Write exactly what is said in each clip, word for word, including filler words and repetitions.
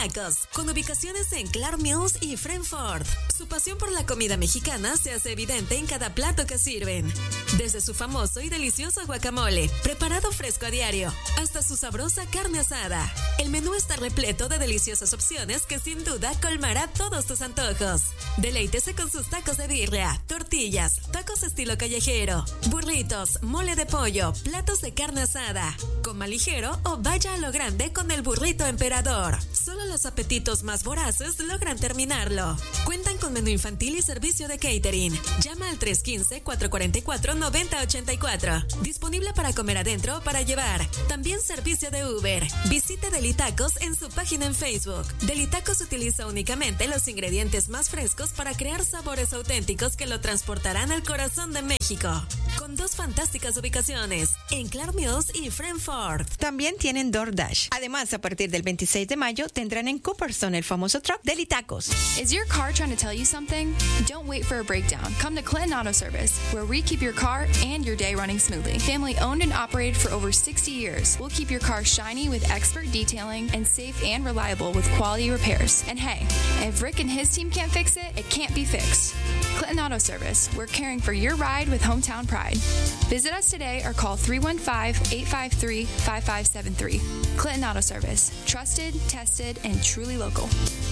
Tacos, con ubicaciones en Clark Mills y Frankfort. Su pasión por la comida mexicana se hace evidente en cada plato que sirven. Desde su famoso y delicioso guacamole, preparado fresco a diario, hasta su sabrosa carne asada. El menú está repleto de deliciosas opciones que sin duda colmará todos tus antojos. Deleítese con sus tacos de birria, tortillas, tacos estilo callejero, burritos, mole de pollo, platos de carne asada. Coma ligero o vaya a lo grande con el burrito emperador. Solo los apetitos más voraces logran terminarlo. Cuentan con menú infantil y servicio de catering. Llama al tres uno cinco, cuatro cuatro cuatro, nueve cero ocho cuatro. Disponible para comer adentro o para llevar. También servicio de Uber. Visite Delitacos en su página en Facebook. Delitacos utiliza únicamente los ingredientes más frescos para crear sabores auténticos que lo transportarán al corazón de México. Con dos fantásticas ubicaciones, en Clark Mills y Frankfort. También tienen DoorDash. Además, a partir del veintiséis de mayo tendrán en Cooperstown el famoso truck Delitacos. Is your car trying to tell you something? Don't wait for a breakdown. Come to Clinton Auto Service, where we keep your car and your day running smoothly. Family owned and operated for over sixty years. We'll keep your car shiny with expert detailing and safe and reliable with quality repairs. And hey, if Rick and his team can't fix it, it can't be fixed. Clinton Auto Service, we're caring for your ride with hometown pride. Visit us today or call three one five, eight five three, five five seven three. Clinton Auto Service, trusted, tested, and truly local.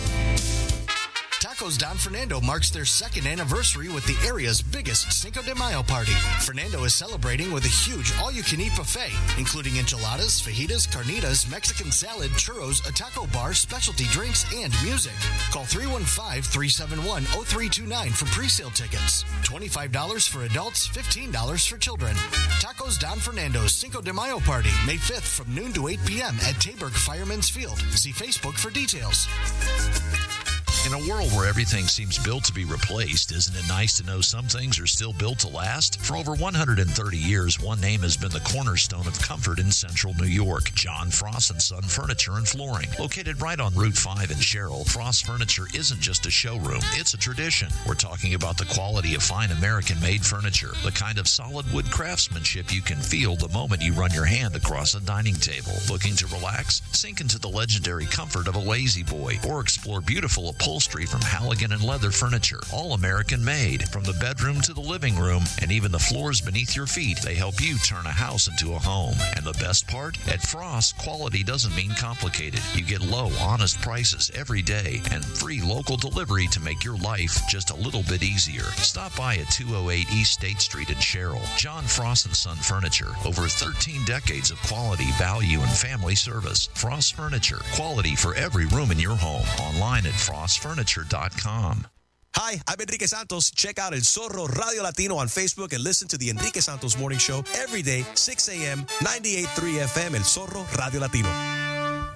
Tacos Don Fernando marks their second anniversary with the area's biggest Cinco de Mayo party. Fernando is celebrating with a huge all-you-can-eat buffet, including enchiladas, fajitas, carnitas, Mexican salad, churros, a taco bar, specialty drinks, and music. Call three one five, three seven one, zero three two nine for pre-sale tickets. twenty-five dollars for adults, fifteen dollars for children. Tacos Don Fernando's Cinco de Mayo party, May fifth from noon to eight p.m. at Taberg Fireman's Field. See Facebook for details. In a world where everything seems built to be replaced, isn't it nice to know some things are still built to last? For over one hundred thirty years, one name has been the cornerstone of comfort in central New York, John Frost and Son Furniture and Flooring. Located right on Route five in Sherrill, Frost Furniture isn't just a showroom, it's a tradition. We're talking about the quality of fine American-made furniture, the kind of solid wood craftsmanship you can feel the moment you run your hand across a dining table. Looking to relax? Sink into the legendary comfort of a Lazy Boy, or explore beautiful upholstery from Halligan and Leather Furniture, all American made. From the bedroom to the living room and even the floors beneath your feet, they help you turn a house into a home. And the best part? At Frost, quality doesn't mean complicated. You get low, honest prices every day and free local delivery to make your life just a little bit easier. Stop by at two oh eight East State Street in Sherrill. John Frost and Son Furniture. Over thirteen decades of quality, value, and family service. Frost Furniture. Quality for every room in your home. Online at frost furniture dot com. Hi, I'm Enrique Santos. Check out El Zorro Radio Latino on Facebook and listen to the Enrique Santos Morning Show every day, six a.m., ninety-eight point three F M, El Zorro Radio Latino.